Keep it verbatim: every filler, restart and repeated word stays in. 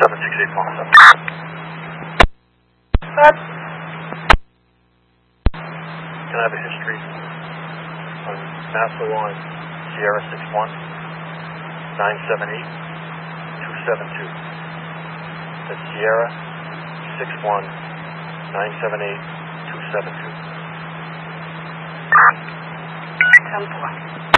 seven six eight four seven. What? Can I have a history on Master Line Sierra six one nine seven eight two seven two? That's Sierra six one nine seven eight two seven two. ten four.